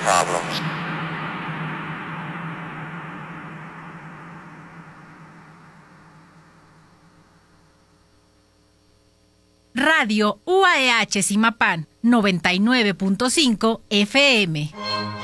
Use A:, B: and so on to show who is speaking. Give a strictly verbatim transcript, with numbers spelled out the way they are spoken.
A: problems.
B: Radio U A E H Zimapán, noventa y nueve punto cinco F M.